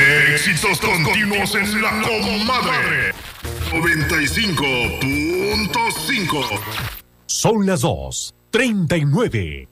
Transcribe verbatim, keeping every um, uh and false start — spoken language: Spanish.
Éxitos continuos en la comadre. noventa y cinco punto cinco. Son las dos, treinta y nueve.